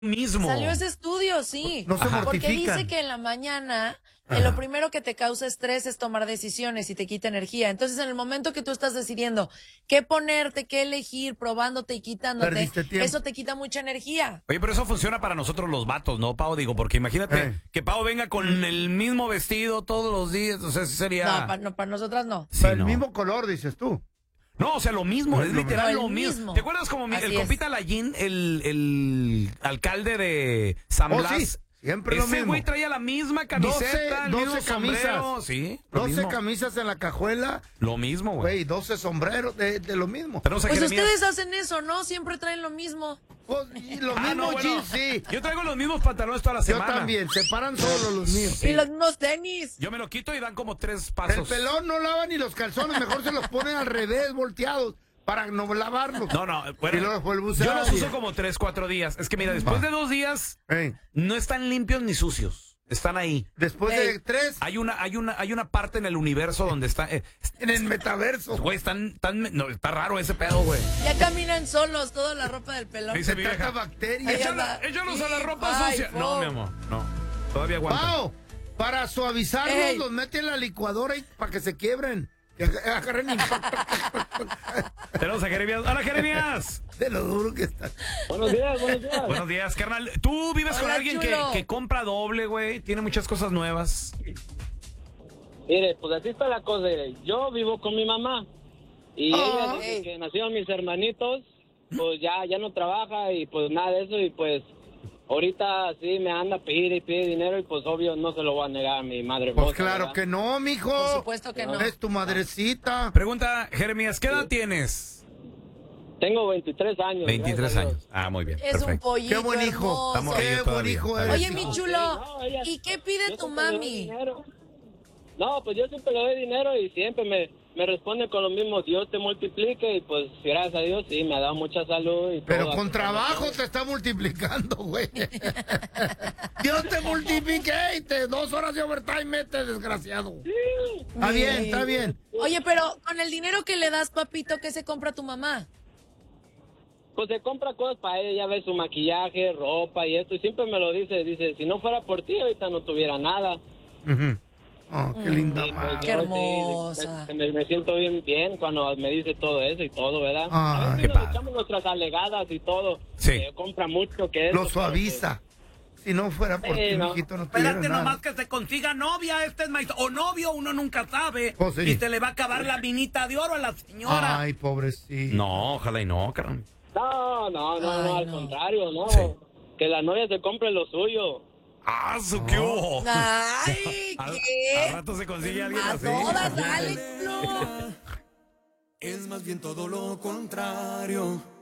mismo. Salió ese estudio, sí. No se Porque mortifican. dice que en la mañana lo primero que te causa estrés es tomar decisiones y te quita energía. Entonces, en el momento que tú estás decidiendo qué ponerte, qué elegir, probándote y quitándote, Perdiste tiempo. eso te quita mucha energía. Oye, pero eso funciona para nosotros los vatos, ¿no, Pau? Digo, porque imagínate que Pau venga con el mismo vestido todos los días, o sea, eso sería... No, para nosotras no. Sí, el no. mismo color, dices tú. No, o sea, lo mismo, No es es lo literal mismo. lo No, el mismo. mismo. ¿Te acuerdas como Así el es. compita Lallín, el alcalde de San Oh, Blas? sí, siempre lo Ese mismo. güey traía la misma camiseta, el 12 mismo sombrero, camisas. sí, lo 12 mismo. camisas en la cajuela, Lo mismo, güey. güey, 12 sombreros de lo mismo. Tenemos a Pues Jeremías. ustedes hacen eso, ¿no? Siempre traen lo mismo. Pues, y lo Ah, mismo, no, bueno. jeans, sí. Yo traigo los mismos pantalones toda la Yo semana. también, se paran solo los míos. Y los mismos tenis. Yo me lo quito y dan como 3 El pasos. pelón no lava ni los calzones, mejor se los ponen al revés, volteados, para no lavarlos. No, bueno, Y luego después yo los usar. uso como 3, 4 días. Es que mira, después de 2 días Ey, no están limpios ni sucios. Están ahí. después de 3, Hay una parte en el universo donde está... en el metaverso. güey, no, está raro ese pedo, güey. Ya caminan solos, toda la ropa del pelón. Dice Se mi trata vieja, bacterias. échalos a la ropa Ay, sucia. po. No, mi amor, no. Todavía aguanta. Pau, para suavizarlos, Ey. los mete en la licuadora y para que se quiebren. Que agarren impacto Tenemos a Jeremías. ¡Hola, Jeremías! de lo duro que está. Buenos días, buenos días. Buenos días, carnal. ¿Tú vives con Hola, alguien chulo. que compra doble, güey? Tiene muchas cosas nuevas. Mire, pues así está la cosa. Mire. Yo vivo con mi mamá y ella desde Ey. que nacieron mis hermanitos, pues ya no trabaja y pues nada de eso y pues ahorita sí me anda a pedir y pide dinero y pues obvio no se lo voy a negar a mi madre. Pues hermosa, claro ¿verdad? que no, mijo. Por supuesto que no. Es tu madrecita. Pregunta, Jeremías, ¿qué edad tienes? Tengo 23 años. 23 gracias a Dios. años. Ah, muy bien. Es un perfecto. pollito Qué buen hijo. hermoso. Estamos Qué ahí buen todavía. hijo A ver. eres. Oye, mi hijo. chulo, No, ella- ¿y qué pide yo tu siempre le doy mami? dinero. No, pues yo siempre le doy dinero y siempre me responde con lo mismo. Dios te multiplique y pues gracias a Dios sí me ha dado mucha salud. Y Pero todo. con trabajo te está multiplicando, güey. Dios te multiplique y te 2 horas de overtime mete, desgraciado. Está bien, está bien. Oye, pero con el dinero que le das, papito, ¿qué se compra tu mamá? Pues se compra cosas para ella, ve su maquillaje, ropa y esto, y siempre me lo dice, si no fuera por ti ahorita no tuviera nada. Ujú. Oh, qué linda Y, pues, madre. Qué yo, sí, hermosa. me siento bien cuando me dice todo eso y todo, ¿verdad? Ay, A qué veces nos padre. echamos nuestras alegadas y todo. Sí. Compra mucho que eso. Lo suaviza. Si no fuera por ti, no. mijito, no tuviera nada. que se consiga novia, este es maestro. O novio, uno nunca sabe. Oh, sí. Y se le va a acabar la minita de oro a la señora. Ay, pobrecito. No, ojalá y no, caramba. No, Ay, al no. contrario, no. Sí. Que la novia se compre lo suyo. ¡Ah, su qué hubo! Ay, Al ¿qué? rato se consigue alguien A así. todas, dale, Flo. Es más bien todo lo contrario.